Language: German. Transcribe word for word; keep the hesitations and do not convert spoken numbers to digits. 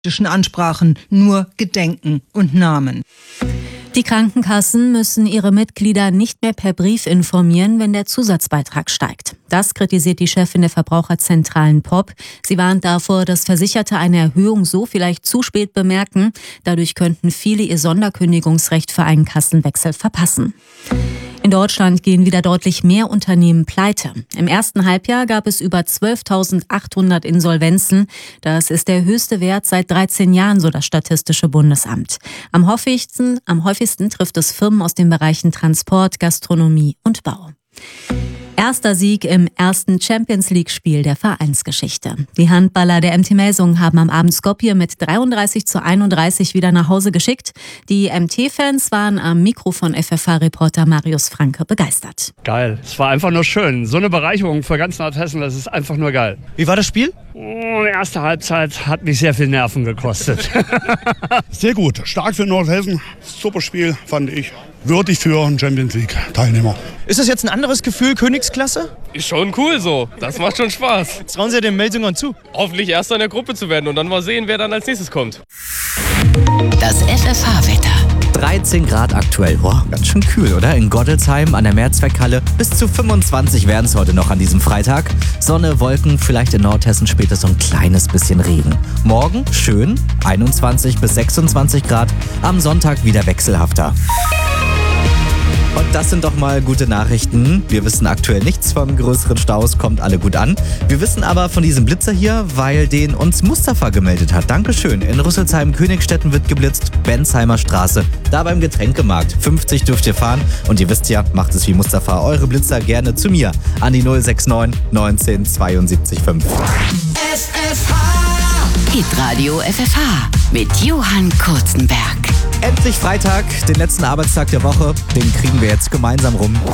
Ansprachen nur Gedenken und Namen. Die Krankenkassen müssen ihre Mitglieder nicht mehr per Brief informieren, wenn der Zusatzbeitrag steigt. Das kritisiert die Chefin der Verbraucherzentralen P O P. Sie warnt davor, dass Versicherte eine Erhöhung so vielleicht zu spät bemerken. Dadurch könnten viele ihr Sonderkündigungsrecht für einen Kassenwechsel verpassen. In Deutschland gehen wieder deutlich mehr Unternehmen pleite. Im ersten Halbjahr gab es über zwölftausendachthundert Insolvenzen. Das ist der höchste Wert seit dreizehn Jahren, so das Statistische Bundesamt. Am häufigsten, am häufigsten trifft es Firmen aus den Bereichen Transport, Gastronomie und Bau. Erster Sieg im ersten Champions-League-Spiel der Vereinsgeschichte. Die Handballer der M T Melsungen haben am Abend Skopje mit dreiunddreißig zu einunddreißig wieder nach Hause geschickt. Die M T-Fans waren am Mikro von F F H-Reporter Marius Franke begeistert. Geil, es war einfach nur schön. So eine Bereicherung für ganz Nordhessen, das ist einfach nur geil. Wie war das Spiel? Oh, die erste Halbzeit hat mich sehr viel Nerven gekostet. Sehr gut, stark für Nordhessen. Super Spiel, fand ich. Würdig für einen Champions-League-Teilnehmer. Ist das jetzt ein anderes Gefühl, Königsklasse? Ist schon cool so. Das macht schon Spaß. Jetzt trauen Sie den Melsungern zu. Hoffentlich Erster in der Gruppe zu werden und dann mal sehen, wer dann als nächstes kommt. Das F F H-Wetter. dreizehn Grad aktuell. Boah, ganz schön kühl, oder? In Gottelsheim an der Mehrzweckhalle. Bis zu fünfundzwanzig werden es heute noch an diesem Freitag. Sonne, Wolken, vielleicht in Nordhessen später so ein kleines bisschen Regen. Morgen schön, einundzwanzig bis sechsundzwanzig Grad. Am Sonntag wieder wechselhafter. Und das sind doch mal gute Nachrichten. Wir wissen aktuell nichts von größeren Staus, kommt alle gut an. Wir wissen aber von diesem Blitzer hier, weil den uns Mustafa gemeldet hat. Dankeschön. In Rüsselsheim-Königstetten wird geblitzt, Bensheimer Straße. Da beim Getränkemarkt. fünfzig dürft ihr fahren. Und ihr wisst ja, macht es wie Mustafa. Eure Blitzer gerne zu mir. An die null sechs neun neunzehn zweiundsiebzig fünf. F F H. Hitradio F F H mit Johann Kurzenberg. Endlich Freitag, den letzten Arbeitstag der Woche. Den kriegen wir jetzt gemeinsam rum.